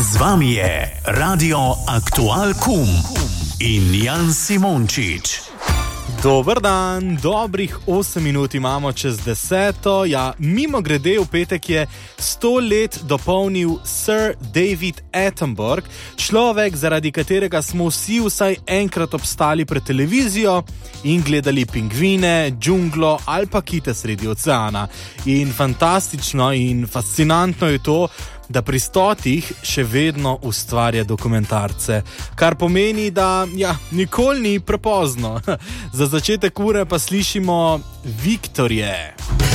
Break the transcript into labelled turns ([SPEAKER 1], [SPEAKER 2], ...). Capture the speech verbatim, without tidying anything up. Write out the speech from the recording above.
[SPEAKER 1] Z vami je Radio Aktual Kum in Jan Simončič.
[SPEAKER 2] Dober dan, dobrih osem minut imamo čez deseto. Ja, mimo grede, v petek je sto let dopolnil Sir David Attenborough, človek, zaradi katerega smo vsi vsaj enkrat obstali pred televizijo in gledali pingvine, džunglo ali pa kite sredi oceana. In fantastično in fascinantno je to, da pri stotih še vedno ustvarja dokumentarce, kar pomeni, da ja, nikoli ni prepozno. Za začetek ure pa slišimo Viktorje.